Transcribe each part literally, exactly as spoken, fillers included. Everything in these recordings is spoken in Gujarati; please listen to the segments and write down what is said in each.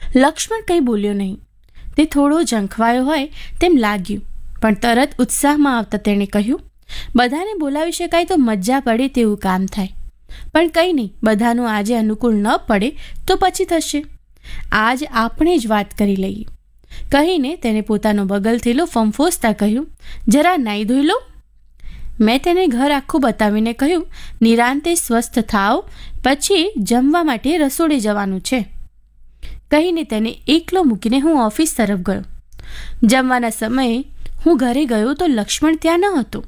લક્ષ્મણ કંઈ બોલ્યો નહીં. તે થોડો ઝંખવાયો હોય તેમ લાગ્યું, પણ તરત ઉત્સાહમાં આવતા તેણે કહ્યું, બધાને બોલાવી શકાય તો મજા પડે તેવું કામ થાય. પણ કંઈ નહીં, બધાનું આજે અનુકૂળ ન પડે તો પછી થશે. આજ આપણે જ વાત કરી લઈએ. કહીને તેને પોતાનો બગલ થેલો ફંફોસતા કહ્યું, જરા નાઈ ધોઈ લો. મેં તેને ઘર આખું બતાવીને કહ્યું, નિરાંતે સ્વસ્થ થાવ, પછી જમવા માટે રસોડે જવાનું છે. કહીને તેને એકલો મૂકીને હું ઓફિસ તરફ ગયો. જમવાના સમયે હું ઘરે ગયો તો લક્ષ્મણ ત્યાં ન હતો.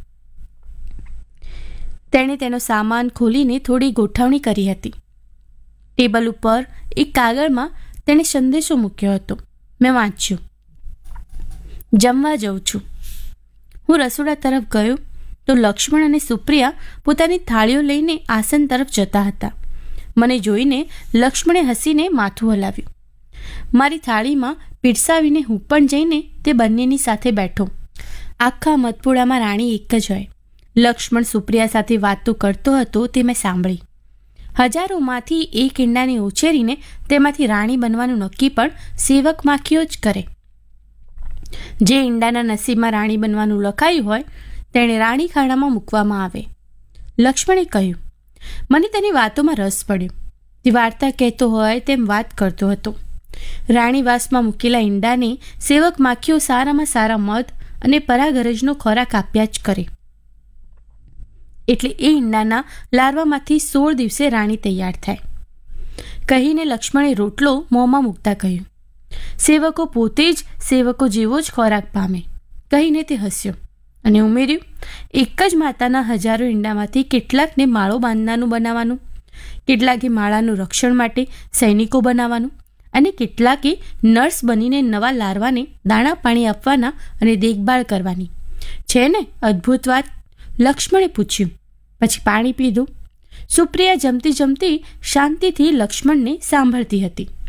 તેણે તેનો સામાન ખોલીને થોડી ગોઠવણી કરી હતી. ટેબલ ઉપર એક કાગળમાં તેણે સંદેશો મૂક્યો હતો. મેં વાંચ્યું, જમવા જઉં છું. હું રસોડા તરફ ગયો તો લક્ષ્મણ અને સુપ્રિયા પોતાની થાળીઓ લઈને આસન તરફ જતા હતા. મને જોઈને લક્ષ્મણે હસીને માથું હલાવ્યું. મારી થાળીમાં પીરસાવીને હું પણ જઈને તે બંનેની સાથે બેઠો. આખા મધપુડામાં રાણી એક જ હોય. લક્ષ્મણ સુપ્રિયા સાથે વાતો કરતો હતો તે મેં સાંભળી. હજારોમાંથી એક ઈંડાને ઉછેરીને તેમાંથી રાણી બનવાનું નક્કી પણ સેવક માખીઓ જ કરે. જે ઈંડાના નસીબમાં રાણી બનવાનું લખાયું હોય તેણે રાણી ખાણામાં મૂકવામાં આવે. લક્ષ્મણે કહ્યું. મને તેની વાતોમાં રસ પડ્યો. તે વાર્તા કહેતો હોય તેમ વાત કરતો હતો. રાણીવાસમાં મૂકેલા ઈંડાને સેવક માખીઓ સારામાં સારા મધ અને પરાગરજનો ખોરાક આપ્યા જ કરે. એટલે એ ઈંડાના લાર્વામાંથી સોળ દિવસે રાણી તૈયાર થાય. કહીને લક્ષ્મણે રોટલો મોંમાં મૂકતા કહ્યું, સેવકો પોતે જ સેવકો જેવો જ ખોરાક પામે. કહીને તે હસ્યો અને ઉમેર્યું, એક જ માતાના હજારો ઈંડામાંથી કેટલાકને માળો બાંધવાનું બનાવવાનું, કેટલાકે માળાનું રક્ષણ માટે સૈનિકો બનાવવાનું અને કેટલાકે નર્સ બનીને નવા લાર્વાને દાણા પાણી આપવાના અને દેખભાળ કરવાની. છે ને અદ્ભુત વાત? લક્ષ્મણે પૂછ્યું. પછી પાણી પીધું. સુપ્રિયા જમતી જમતી શાંતિથી લક્ષ્મણને સાંભળતી હતી.